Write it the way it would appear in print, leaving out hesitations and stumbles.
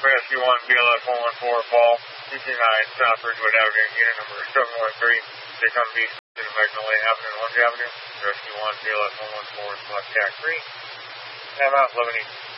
Rescue 1, BLF 114, Paul, 229 South Ridgewood Avenue, unit number 713, Daytona Beach, Magnolia Avenue and Orange Avenue. Rescue 1, BLF 114, select TAC 3. Time out, 11